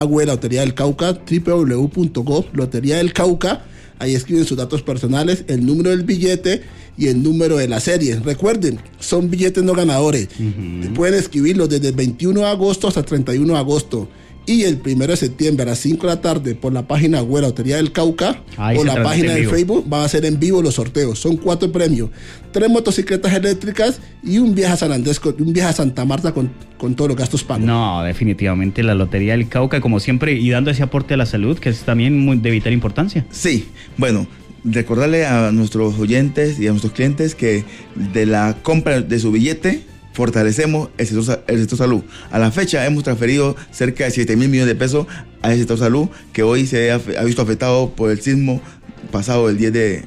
web Lotería del Cauca, www.go, Lotería del Cauca. Ahí escriben sus datos personales, el número del billete y el número de la serie. Recuerden, son billetes no ganadores. Pueden escribirlos desde el 21 de agosto hasta el 31 de agosto. Y el 1 de septiembre a las 5 de la tarde por la página web Lotería del Cauca o la página de Facebook van a ser en vivo los sorteos. Son 4 premios: 3 motocicletas eléctricas y un viaje a San Andrés, un viaje a Santa Marta con todos los gastos pagos. No, definitivamente la Lotería del Cauca, como siempre, y dando ese aporte a la salud, que es también de vital importancia. Sí, bueno, recordarle a nuestros oyentes y a nuestros clientes que de la compra de su billete fortalecemos el sector salud. A la fecha hemos transferido cerca de 7,000 millones de pesos a ese sector salud, que hoy se ha visto afectado por el sismo pasado el 10 de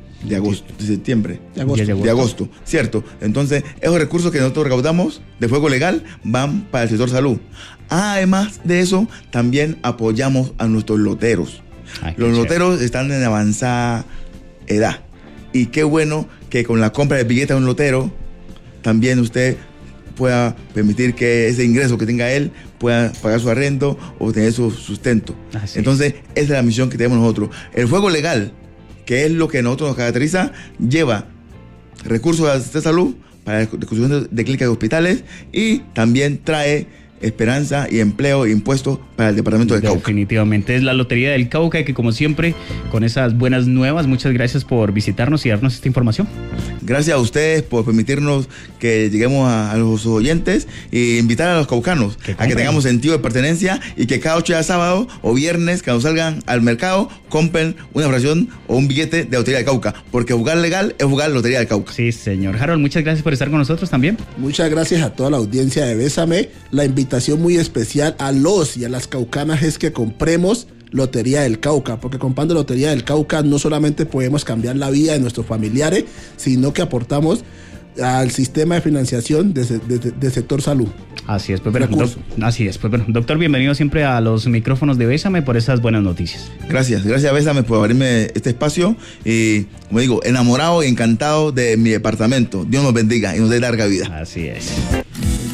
agosto, ¿cierto? Entonces, esos recursos que nosotros recaudamos de fuego legal van para el sector salud. Además de eso, también apoyamos a nuestros loteros. Los loteros están en avanzada edad. Y qué bueno que con la compra de billetes de un lotero, también usted pueda permitir que ese ingreso que tenga él pueda pagar su arrendo o tener su sustento. Entonces, esa es la misión que tenemos nosotros. El fuego legal, que es lo que nosotros nos caracteriza, lleva recursos de salud para la construcción de clínicas y hospitales, y también trae esperanza y empleo e impuestos para el departamento del Cauca. Definitivamente es la Lotería del Cauca, que como siempre, con esas buenas nuevas, muchas gracias por visitarnos y darnos esta información. Gracias a ustedes por permitirnos que lleguemos a los oyentes e invitar a los caucanos a que tengamos sentido de pertenencia, y que cada 8 de sábado o viernes, cuando salgan al mercado, compren una fracción o un billete de Lotería del Cauca, porque jugar legal es jugar Lotería del Cauca. Sí, señor. Harold, muchas gracias por estar con nosotros también. Muchas gracias a toda la audiencia de Bésame. La invitación muy especial a los y a las caucanas es que compremos Lotería del Cauca, porque comprando Lotería del Cauca no solamente podemos cambiar la vida de nuestros familiares, sino que aportamos al sistema de financiación del sector salud. Así es, pues bueno, doctor, bienvenido siempre a los micrófonos de Bésame por esas buenas noticias. Gracias Bésame por abrirme este espacio, y como digo, enamorado y encantado de mi departamento. Dios nos bendiga y nos dé larga vida. Así es.